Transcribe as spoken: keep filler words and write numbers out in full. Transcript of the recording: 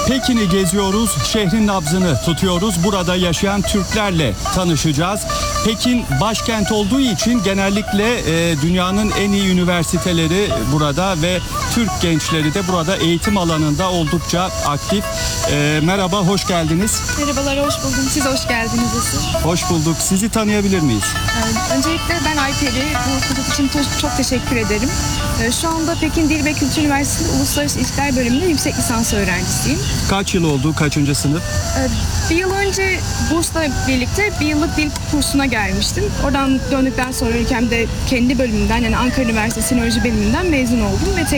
Pekin'i geziyoruz, şehrin nabzını tutuyoruz. Burada yaşayan Türklerle tanışacağız. Pekin başkent olduğu için genellikle e, dünyanın en iyi üniversiteleri burada ve Türk gençleri de burada eğitim alanında oldukça aktif. E, merhaba, hoş geldiniz. Merhabalar, hoş buldum. Siz hoş geldiniz Esir. Hoş bulduk. Sizi tanıyabilir miyiz? Ee, öncelikle ben Ayperi. Bu fırsat için to- çok teşekkür ederim. Ee, şu anda Pekin Dil ve Kültür Üniversitesi Uluslararası İlişkiler Bölümünde yüksek lisans öğrencisiyim. Kaç yıl oldu? Kaçıncı sınıf? Ee, bir yıl önce bursla birlikte bir yıllık dil kursuna gelmiştim. Oradan döndükten sonra ülkemde kendi bölümümden, yani Ankara Üniversitesi Sinoloji bölümünden mezun oldum ve